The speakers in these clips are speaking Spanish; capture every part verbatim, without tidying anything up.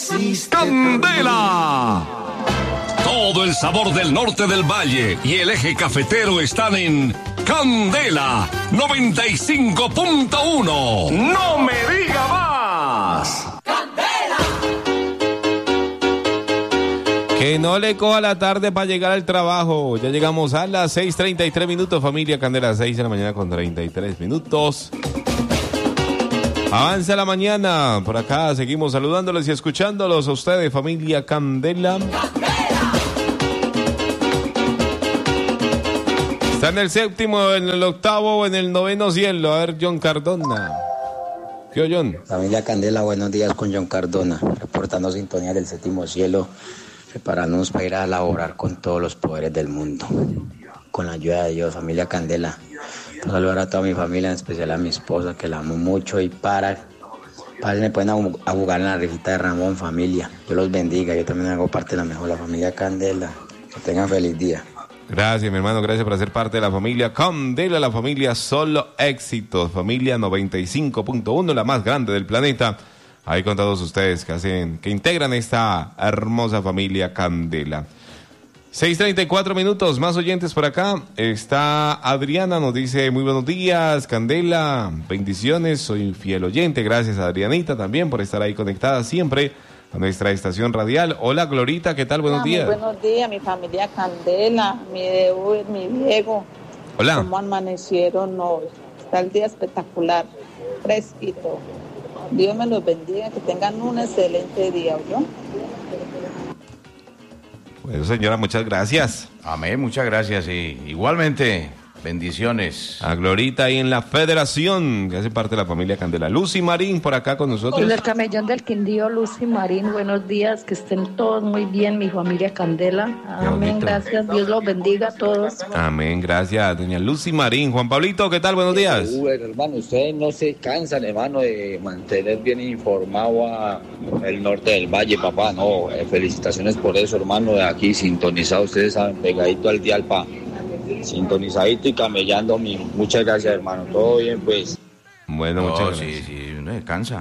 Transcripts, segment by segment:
Candela. Todo el sabor del norte del valle y el eje cafetero están en Candela noventa y cinco punto uno. ¡No me diga más! Que no le coja la tarde para llegar al trabajo. Ya llegamos a las seis treinta y tres minutos, familia Candela, seis de la mañana con treinta y tres minutos. Avanza la mañana. Por acá seguimos saludándoles y escuchándolos a ustedes, familia Candela. Está en el séptimo, en el octavo o en el noveno cielo. A ver, John Cardona. ¿Qué oye, John? Familia Candela, buenos días con John Cardona, reportando sintonía del séptimo cielo, preparándonos para ir a laborar con todos los poderes del mundo. Con la ayuda de Dios, familia Candela. Quiero saludar a toda mi familia, en especial a mi esposa, que la amo mucho. Y para, para me pueden a jugar en la rifita de Ramón, familia. Dios los bendiga, yo también hago parte de la mejor, la familia Candela. Que tengan feliz día. Gracias, mi hermano, gracias por ser parte de la familia Candela, la familia Solo Éxitos, familia noventa y cinco punto uno, la más grande del planeta. Ahí con todos ustedes que hacen, que integran esta hermosa familia Candela. seis treinta y cuatro minutos, más oyentes por acá. Está Adriana, nos dice muy buenos días, Candela, bendiciones, soy fiel oyente. Gracias a Adrianita también por estar ahí conectada siempre a nuestra estación radial. Hola, Glorita, ¿qué tal? Buenos Hola, días. Muy buenos días, mi familia Candela, mi Deu, mi Diego. Hola. ¿Cómo amanecieron hoy? Está el día espectacular, fresquito. Dios me los bendiga, que tengan un excelente día, ¿no? Bueno, señora, muchas gracias. Amén, muchas gracias y igualmente, bendiciones. A Glorita ahí en la Federación, que hace parte de la familia Candela. Lucy Marín por acá con nosotros. En el camellón del Quindío, Lucy Marín, buenos días, que estén todos muy bien, mi familia Candela. Amén, gracias, Dios los bendiga a todos. Amén, gracias, doña Lucy Marín. Juan Pablito, ¿qué tal? Buenos días. Uber, hermano, ustedes no se cansan, hermano, de mantener bien informado a el norte del valle, papá, no, eh, felicitaciones por eso, hermano, de aquí sintonizado, ustedes saben, pegadito al dial, pa, sintonizadito y camellando, mi, muchas gracias, hermano, todo bien, pues. Bueno, No, muchas sí, gracias. sí, uno se cansa.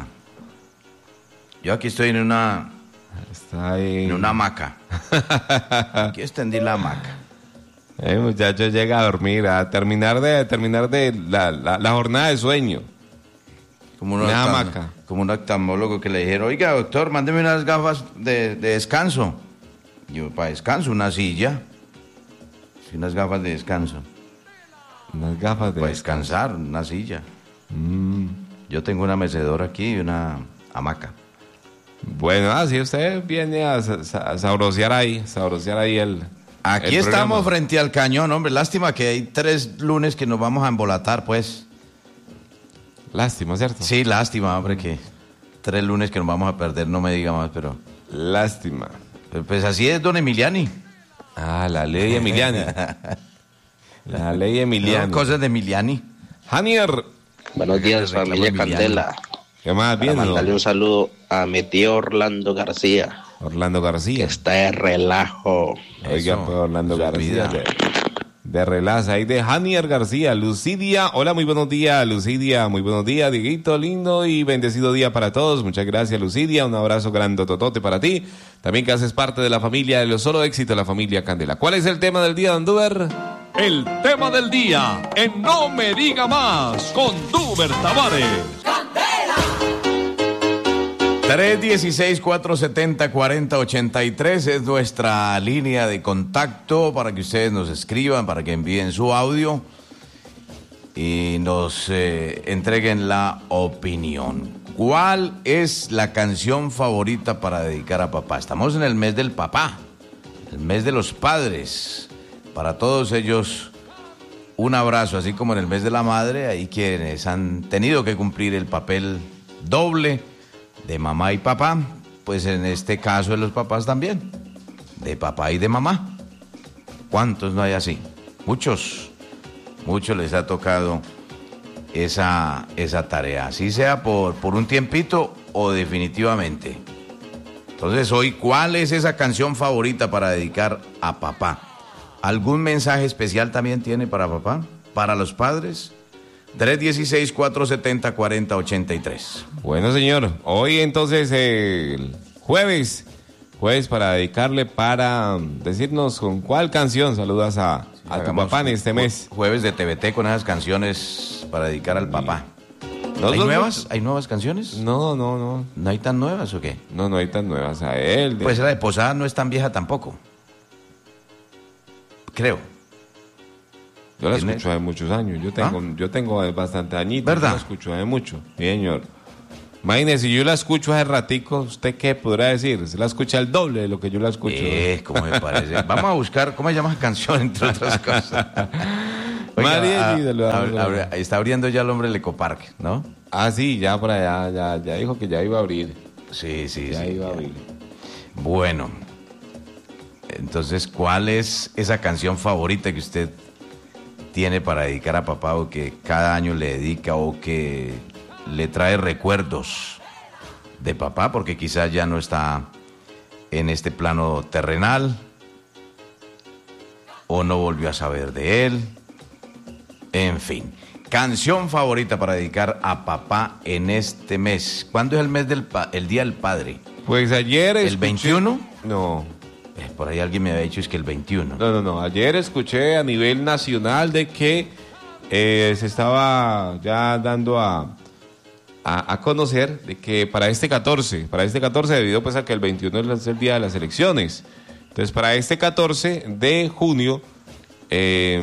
Yo aquí estoy en una, Está ahí. en una hamaca. Aquí extendí la hamaca. El muchacho llega a dormir, a terminar de terminar de la, la, la jornada de sueño. Como un, Una oftal- hamaca. como un oftalmólogo que le dijeron, oiga, doctor, mándeme unas gafas de, de descanso. Yo, para descanso, una silla. Sí, unas gafas de descanso. Unas gafas de Para descansar, una silla. Mm. Yo tengo una mecedora aquí y una hamaca. Bueno, así usted viene a, sa- sa- a sabrosear ahí, sabrosear ahí el. Aquí el estamos programa. frente al cañón, hombre. Lástima que hay tres lunes que nos vamos a embolatar, pues. Lástima, ¿cierto? Sí, lástima, hombre, que tres lunes que nos vamos a perder, no me diga más, pero... Lástima. pero pues así es, don Emiliani. Ah, la ley Emiliani. La ley Emiliani. No, cosas de Emiliani. Janier. Buenos días, Reclamo familia Emiliano. Candela. ¿Qué más? Para Bien, ¿no? mandarle un saludo a mi tío Orlando García, Orlando que García. está de relajo. Oiga, Eso, pues, Orlando se García. olvida. De, de relaza ahí de Janier García. Lucidia. Hola, muy buenos días, Lucidia. Muy buenos días, Dieguito. Lindo y bendecido día para todos. Muchas gracias, Lucidia. Un abrazo grandototote para ti. También que haces parte de la familia de los Solo Éxitos, la familia Candela. ¿Cuál es el tema del día, Andúber? El tema del día en No Me Diga Más con Duber Tavares. tres uno seis, cuatro siete cero, cuatro cero ocho tres es nuestra línea de contacto para que ustedes nos escriban, para que envíen su audio y nos eh, entreguen la opinión. ¿Cuál es la canción favorita para dedicar a papá? Estamos en el mes del papá, el mes de los padres. Para todos ellos, un abrazo, así como en el mes de la madre, hay quienes han tenido que cumplir el papel doble de mamá y papá, pues en este caso de los papás también, de papá y de mamá. ¿Cuántos no hay así? Muchos, muchos les ha tocado esa, esa tarea, así sea por, por un tiempito o definitivamente. Entonces hoy, ¿cuál es esa canción favorita para dedicar a papá? ¿Algún mensaje especial también tiene para papá? ¿Para los padres? tres uno seis, cuatro siete cero, cuatro cero ocho tres. Bueno, señor. Hoy entonces el jueves. Jueves para dedicarle, para decirnos con cuál canción saludas a, sí, a tu papá en este mes. Jueves de T V T con esas canciones para dedicar al papá. ¿No, ¿Hay no, nuevas? no? ¿Hay nuevas canciones? No, no, no. ¿No hay tan nuevas o qué? No, no hay tan nuevas a él. De... Pues la de Posada no es tan vieja tampoco. Creo. Yo la ¿Tiene? escucho hace muchos años. Yo tengo, ¿Ah? yo tengo bastante añitos. ¿Verdad? Yo la escucho hace mucho. Sí, señor. Imagínese, si yo la escucho hace ratico, ¿usted qué podrá decir? Se la escucha el doble de lo que yo la escucho. Eh, ¿cómo me parece? Vamos a buscar, ¿cómo se llama la canción, entre otras cosas? Oiga, María, a, lo a, a, a, está abriendo ya el hombre el Ecopark, ¿no? Ah, sí, ya por allá, ya, ya dijo que ya iba a abrir. Sí, sí, ya sí. iba ya. a abrir. Bueno, entonces, ¿cuál es esa canción favorita que usted tiene para dedicar a papá o que cada año le dedica o que le trae recuerdos de papá, porque quizás ya no está en este plano terrenal o no volvió a saber de él? En fin, canción favorita para dedicar a papá en este mes. ¿Cuándo es el mes del pa- el Día del Padre? Pues ayer escuché... ¿El veintiuno? No. Eh, por ahí alguien me había dicho es que el veintiuno. No, no, no. Ayer escuché a nivel nacional de que eh, se estaba ya dando a, a, a conocer de que para este catorce, para este catorce, debido pues a que el veintiuno es el día de las elecciones. Entonces, para este catorce de junio, eh,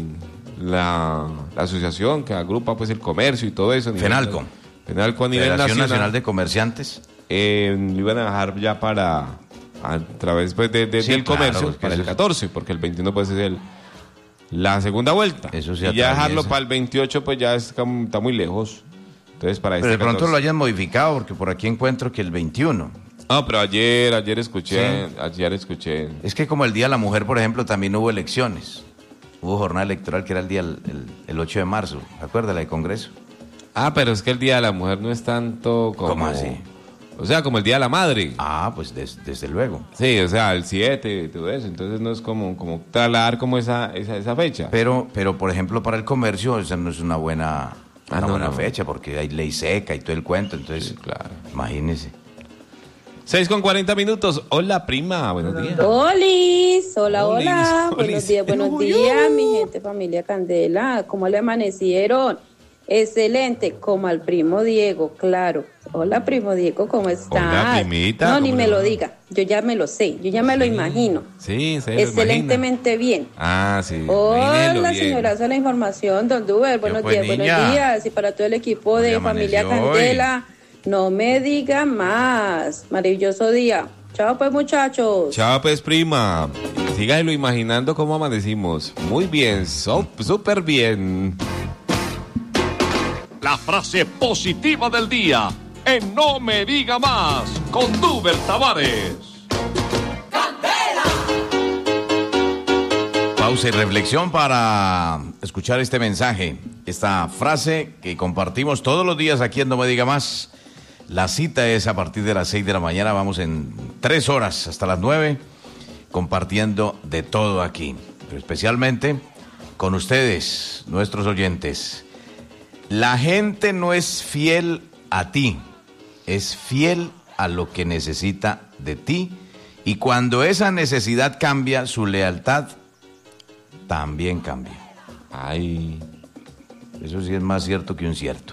la, la asociación que agrupa pues el comercio y todo eso. Fenalco. Fenalco a nivel Federación nacional, Nacional de Comerciantes. Eh, lo iban a dejar ya para... a través pues, de, de, Sí, del claro, comercio pues, para el eso es- catorce, porque el veintiuno pues es el la segunda vuelta. Eso se y ya dejarlo atraviesa. para el veintiocho pues ya es como- está muy lejos. Entonces para Pero este de pronto catorce. lo hayan modificado, porque por aquí encuentro que el veintiuno. No, pero ayer, ayer escuché, Sí. ayer escuché. Es que como el Día de la Mujer, por ejemplo, también hubo elecciones. Hubo jornada electoral que era el día el, el- el ocho de marzo. ¿Se acuerda? La de Congreso. Ah, pero es que el Día de la Mujer no es tanto como... ¿Cómo así? O sea, como el Día de la Madre. Ah, pues des- desde luego. Sí, o sea, el siete y todo eso. Entonces no es como, como trasladar como esa, esa, esa fecha. Pero, pero, por ejemplo, para el comercio, esa no es una buena, Ah, una no, buena no. fecha, porque hay ley seca y todo el cuento. Entonces, Sí, claro. imagínese. seis con cuarenta minutos. Hola, prima. Buenos días. Olis, hola, Olis, hola, olis. buenos días, buenos días, mi gente, familia Candela, ¿cómo le amanecieron? Excelente, como al primo Diego, claro. Hola, primo Diego, ¿cómo estás? Hola, primita, No, ni ¿cómo me le lo va? diga, yo ya me lo sé, yo ya me lo Sí. imagino. Sí, se lo Excelentemente bien. imagina. Ah, sí. Hola, imagínelo bien. señorazo de la información, don Duber, buenos pues, días, niña. buenos días. Y para todo el equipo de ¿Cómo le familia amaneció Candela, no me diga más. Maravilloso día. Chao, pues, muchachos. Chao, pues, prima. Síganlo imaginando cómo amanecimos. Muy bien, so- súper bien. La frase positiva del día en No Me Diga Más con Duber Tavares. Pausa y reflexión para escuchar este mensaje, esta frase que compartimos todos los días aquí en No Me Diga Más. La cita es a partir de las seis de la mañana, vamos en tres horas hasta las nueve, compartiendo de todo aquí, pero especialmente con ustedes, nuestros oyentes. La gente no es fiel a ti, es fiel a lo que necesita de ti, y cuando esa necesidad cambia, su lealtad también cambia. Ay. Eso sí es más cierto que un cierto.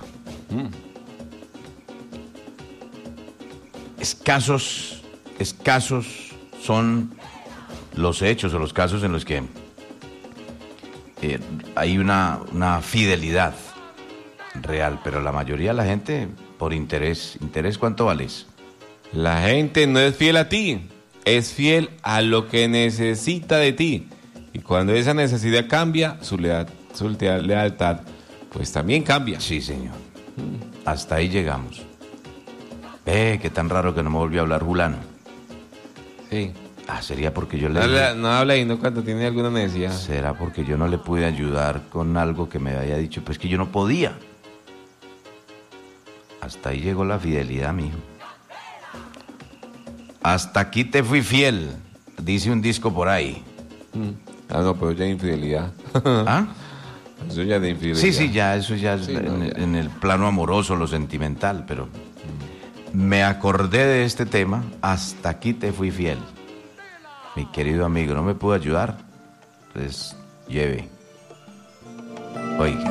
Escasos, escasos son los hechos o los casos en los que eh, hay una, una fidelidad real, pero la mayoría de la gente por interés. ¿Interés cuánto vales? La gente no es fiel a ti, es fiel a lo que necesita de ti. Y cuando esa necesidad cambia, su, leal- su lea- lealtad, pues también cambia. Sí, señor. Hasta ahí llegamos. Ve, qué tan raro que no me volvió a hablar Julano. Sí. Ah, sería porque yo le No habla, dije- no habla y no cuando tiene alguna necesidad. será porque yo no le pude ayudar con algo que me había dicho, pues que yo no podía. Hasta ahí llegó la fidelidad, mijo. Hasta aquí te fui fiel, dice un disco por ahí. Ah, no, pero ya infidelidad. ¿Ah? Eso ya de infidelidad. Sí, sí, ya, eso ya es Sí, en, no, ya. en el plano amoroso, lo sentimental, pero me acordé de este tema, hasta aquí te fui fiel. Mi querido amigo, ¿no me pudo ayudar? Entonces, lleve. Oiga.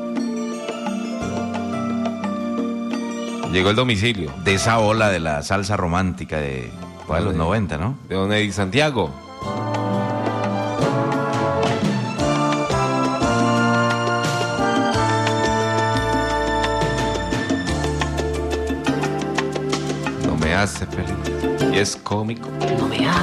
Llegó el domicilio. De esa ola de la salsa romántica de, de los noventa, ¿no? De don Eddie Santiago. No me hace feliz. Y es cómico. No me hace